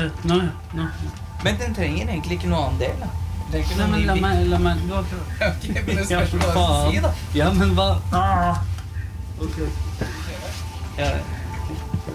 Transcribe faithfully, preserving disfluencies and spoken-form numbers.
nå, nå. Men den trenger egentlig ikke noe annen del, da. Den trenger ikke Nei, noe men ny la bit. meg, la meg. Du har Ok, men det Ja, skal ikke bare faen. si, da. Ja, men hva? Ah. Ok. Ja,